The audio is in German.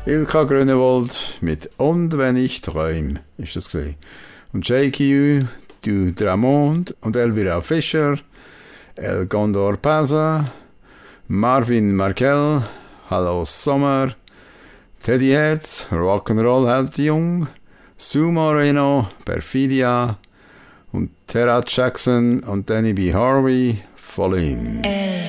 Ilka Grünewold mit «Und wenn ich träum» ist das gesehen. Und JQ, Du Dramond und Elvira Fischer, El Gondor Paza, Marvin Markel, Hallo Sommer, Teddy Herz, Rock'n'Roll hält jung, Sue Moreno, Perfidia und Terra Jackson und Danny B. Harvey, Voll in.